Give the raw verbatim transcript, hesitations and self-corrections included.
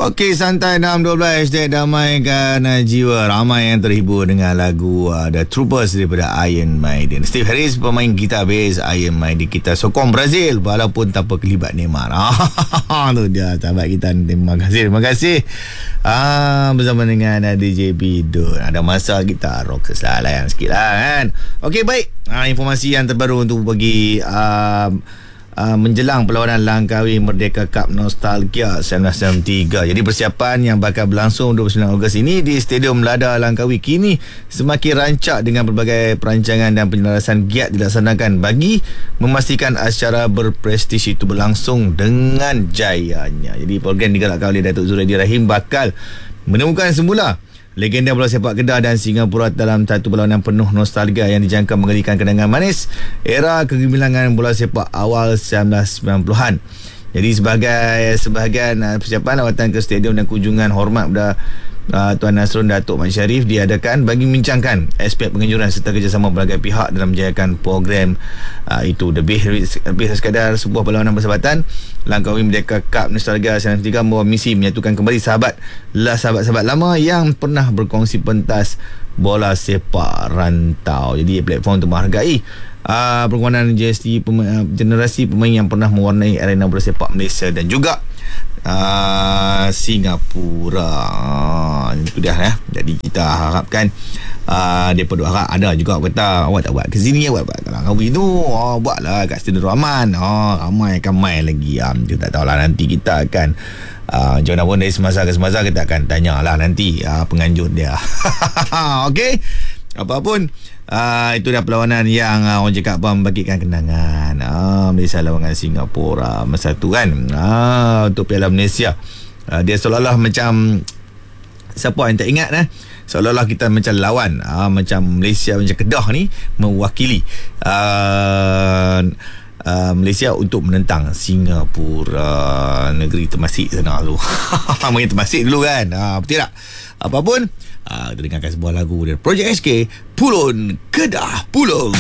Okey, santai enam dua belas hashtag damaikan uh, jiwa. Ramai yang terhibur dengan lagu uh, The Troopers daripada Iron Maiden. Steve Harris pemain gitar bass Iron Maiden. Kita sokong Brazil walaupun tanpa kelibat Neymar. Tu dia sahabat kita. Terima kasih. Terima kasih. Ah, bersama dengan uh, D J Bidun. Ada masa kita rock selalu sikit lah kan. Okey, baik. Ah, informasi yang terbaru untuk bagi uh, Uh, menjelang perlawanan Langkawi Merdeka Cup Nostalgia seribu sembilan ratus sembilan puluh tiga. Jadi persiapan yang bakal berlangsung dua puluh sembilan Ogos ini di Stadium Lada Langkawi kini semakin rancak dengan berbagai perancangan dan penyelarasan giat dilaksanakan bagi memastikan acara berprestij itu berlangsung dengan jayanya. Jadi program digalakkan oleh Datuk Zuraidi Rahim bakal menemukan semula legenda bola sepak Kedah dan Singapura dalam satu perlawanan penuh nostalgia yang dijangka menggelikan kenangan manis era kegemilangan bola sepak awal seribu sembilan ratus sembilan puluhan. Jadi sebagai sebahagian uh, persiapan lawatan ke stadium dan kunjungan hormat kepada uh, Tuan Nasrun Datuk Mat Syarif diadakan bagi membincangkan aspek penganjuran serta kerjasama berbagai pihak dalam menjayakan program uh, itu. Lebih lebih sekadar sebuah perlawanan persahabatan, Langkawi Merdeka Cup Nostalgia seribu sembilan ratus sembilan puluh tiga membawa misi menyatukan kembali sahabat lah sahabat-sahabat lama yang pernah berkongsi pentas bola sepak rantau. Jadi platform untuk menghargai uh, perkembangan generasi pemain, generasi pemain yang pernah mewarnai arena bola sepak Malaysia dan juga uh, Singapura. Uh, itu dah ya. Jadi kita harapkan uh, dia perlu harap ada juga kata awak tak buat ke sini, awak buat kat Langkawi tu, oh, buatlah kat Stadium Rahman. Oh, ramai akan main lagi. Um, kita tak tahulah, nanti kita akan Uh, jauh pun dari semasa ke semasa kita akan tanyalah nanti uh, penganjur dia. Okey, apapun uh, itu dah perlawanan yang uh, orang cakap apa membagikan kenangan uh, Malaysia lawan Singapura masa tu kan, uh, untuk Piala Malaysia. uh, Dia seolah-olah macam, siapa yang tak ingat eh, seolah-olah kita macam lawan uh, macam Malaysia, macam Kedah ni mewakili uh, Uh, Malaysia untuk menentang Singapura, negeri termasik sana tu. Mungkin termasik dulu kan, uh, betul tak? Apapun, uh, kita dengarkan sebuah lagu dari Project S K, Pulun Kedah Pulung.